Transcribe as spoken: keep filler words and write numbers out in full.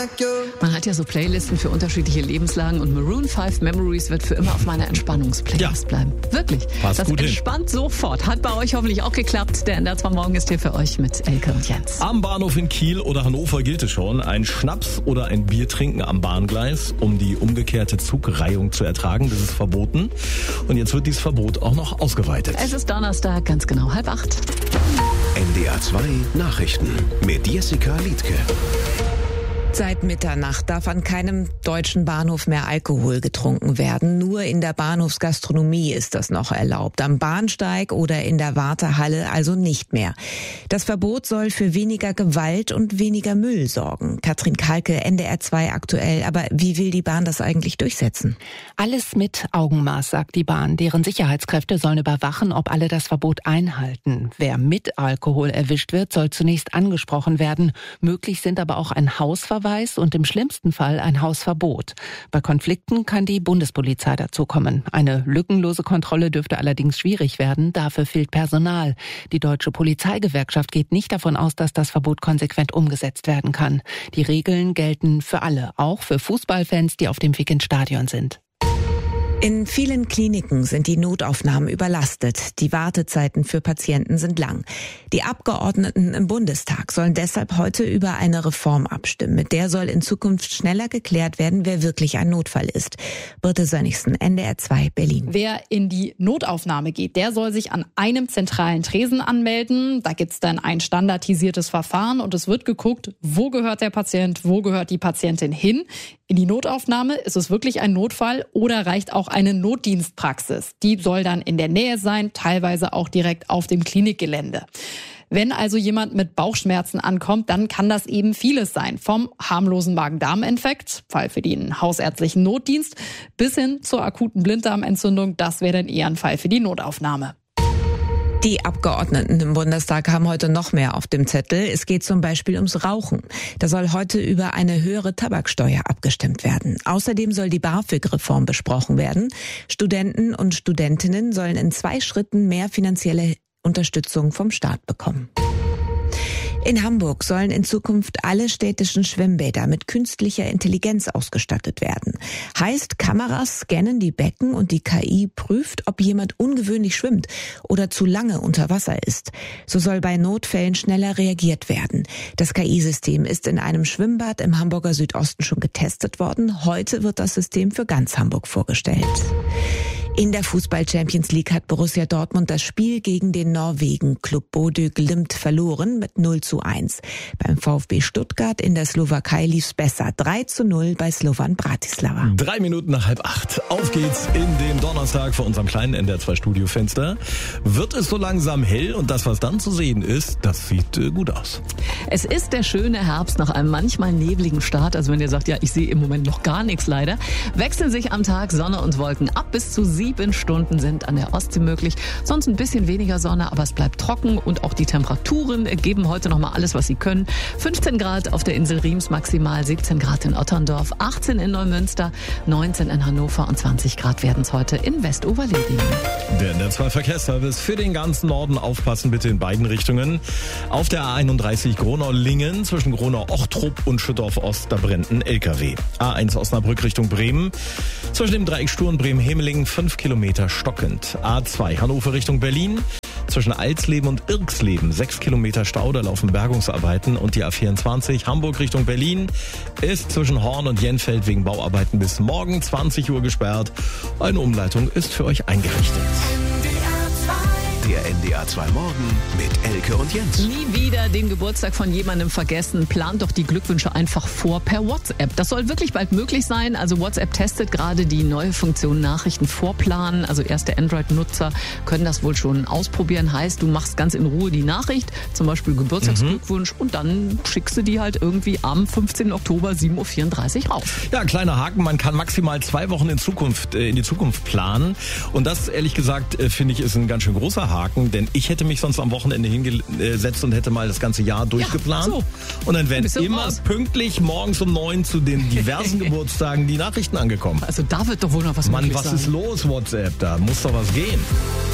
Man hat ja so Playlisten für unterschiedliche Lebenslagen und Maroon fünf Memories wird für immer auf meiner Entspannungsplaylist ja. bleiben. Wirklich. Passt das gut entspannt hin. Sofort. Hat bei euch hoffentlich auch geklappt. Der N D R zwei Morgen ist hier für euch mit Elke und Jens. Am Bahnhof in Kiel oder Hannover gilt es schon. Ein Schnaps oder ein Bier trinken am Bahngleis, um die umgekehrte Zugreihung zu ertragen. Das ist verboten. Und jetzt wird dieses Verbot auch noch ausgeweitet. Es ist Donnerstag, ganz genau halb acht. N D R zwei Nachrichten mit Jessica Liedke. Seit Mitternacht darf an keinem deutschen Bahnhof mehr Alkohol getrunken werden. Nur in der Bahnhofsgastronomie ist das noch erlaubt. Am Bahnsteig oder in der Wartehalle also nicht mehr. Das Verbot soll für weniger Gewalt und weniger Müll sorgen. Katrin Kalke, N D R zwei aktuell. Aber wie will die Bahn das eigentlich durchsetzen? Alles mit Augenmaß, sagt die Bahn. Deren Sicherheitskräfte sollen überwachen, ob alle das Verbot einhalten. Wer mit Alkohol erwischt wird, soll zunächst angesprochen werden. Möglich sind aber auch ein Hausverweis und im schlimmsten Fall ein Hausverbot. Bei Konflikten kann die Bundespolizei dazukommen. Eine lückenlose Kontrolle dürfte allerdings schwierig werden. Dafür fehlt Personal. Die Deutsche Polizeigewerkschaft geht nicht davon aus, dass das Verbot konsequent umgesetzt werden kann. Die Regeln gelten für alle, auch für Fußballfans, die auf dem Weg ins Stadion sind. In vielen Kliniken sind die Notaufnahmen überlastet. Die Wartezeiten für Patienten sind lang. Die Abgeordneten im Bundestag sollen deshalb heute über eine Reform abstimmen. Mit der soll in Zukunft schneller geklärt werden, wer wirklich ein Notfall ist. Birte Sönnigsen, N D R zwei, Berlin. Wer in die Notaufnahme geht, der soll sich an einem zentralen Tresen anmelden. Da gibt's dann ein standardisiertes Verfahren und es wird geguckt, wo gehört der Patient, wo gehört die Patientin hin. In die Notaufnahme, ist es wirklich ein Notfall oder reicht auch eine Notdienstpraxis? Die soll dann in der Nähe sein, teilweise auch direkt auf dem Klinikgelände. Wenn also jemand mit Bauchschmerzen ankommt, dann kann das eben vieles sein. Vom harmlosen Magen-Darm-Infekt, Fall für den hausärztlichen Notdienst, bis hin zur akuten Blinddarmentzündung. Das wäre dann eher ein Fall für die Notaufnahme. Die Abgeordneten im Bundestag haben heute noch mehr auf dem Zettel. Es geht zum Beispiel ums Rauchen. Da soll heute über eine höhere Tabaksteuer abgestimmt werden. Außerdem soll die BAföG-Reform besprochen werden. Studenten und Studentinnen sollen in zwei Schritten mehr finanzielle Unterstützung vom Staat bekommen. In Hamburg sollen in Zukunft alle städtischen Schwimmbäder mit künstlicher Intelligenz ausgestattet werden. Heißt, Kameras scannen die Becken und die K I prüft, ob jemand ungewöhnlich schwimmt oder zu lange unter Wasser ist. So soll bei Notfällen schneller reagiert werden. Das K I-System ist in einem Schwimmbad im Hamburger Südosten schon getestet worden. Heute wird das System für ganz Hamburg vorgestellt. In der Fußball-Champions League hat Borussia Dortmund das Spiel gegen den Norwegen-Klub Bodø Glimt verloren mit null zu eins. Beim VfB Stuttgart in der Slowakei lief's besser. drei zu null bei Slovan Bratislava. Drei Minuten nach halb acht. Auf geht's in den Donnerstag vor unserem kleinen N D R zwei Studiofenster. Wird es so langsam hell und das, was dann zu sehen ist, das sieht äh, gut aus. Es ist der schöne Herbst nach einem manchmal nebligen Start. Also wenn ihr sagt, ja, ich sehe im Moment noch gar nichts leider, wechseln sich am Tag Sonne und Wolken ab. Bis zu sieben Stunden sind an der Ostsee möglich. Sonst ein bisschen weniger Sonne, aber es bleibt trocken und auch die Temperaturen geben heute noch mal alles, was sie können. fünfzehn Grad auf der Insel Riems maximal, siebzehn Grad in Otterndorf, achtzehn in Neumünster, neunzehn in Hannover und zwanzig Grad werden es heute in Westoverledingen. Der N D R zwei Verkehrsservice für den ganzen Norden. Aufpassen bitte in beiden Richtungen. Auf der A einunddreißig Gronau-Lingen zwischen Gronau-Ochtrup und Schüttorf-Ost, da brennt ein L K W. A eins Osnabrück Richtung Bremen. Zwischen dem Dreieck Sturm Bremen-Hemelingen fünf Kilometer stockend. A zwei Hannover Richtung Berlin. Zwischen Alsleben und Irksleben sechs Kilometer Stau, da laufen Bergungsarbeiten. Und die A vierundzwanzig Hamburg Richtung Berlin ist zwischen Horn und Jenfeld wegen Bauarbeiten bis morgen zwanzig Uhr gesperrt. Eine Umleitung ist für euch eingerichtet. Der N D R zwei Morgen mit Elke und Jens. Nie wieder den Geburtstag von jemandem vergessen. Plant doch die Glückwünsche einfach vor per WhatsApp. Das soll wirklich bald möglich sein. Also WhatsApp testet gerade die neue Funktion Nachrichten vorplanen. Also erste Android-Nutzer können das wohl schon ausprobieren. Heißt, du machst ganz in Ruhe die Nachricht, zum Beispiel Geburtstagsglückwunsch, mhm. und dann schickst du die halt irgendwie am fünfzehnten Oktober sieben Uhr vierunddreißig raus. Ja, kleiner Haken, man kann maximal zwei Wochen in Zukunft, äh, in die Zukunft planen. Und das, ehrlich gesagt, äh, finde ich, ist ein ganz schön großer Haken, denn ich hätte mich sonst am Wochenende hingesetzt und hätte mal das ganze Jahr durchgeplant. Ja, so. Und dann wären immer raus. Pünktlich morgens um neun zu den diversen Geburtstagen die Nachrichten angekommen. Also da wird doch wohl noch was Mann, möglich was sein. ist los, WhatsApp? Da muss doch was gehen.